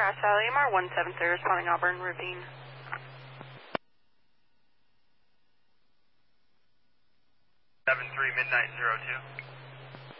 Grass Valley, MR 173, responding Auburn Ravine. 73 Midnight 02.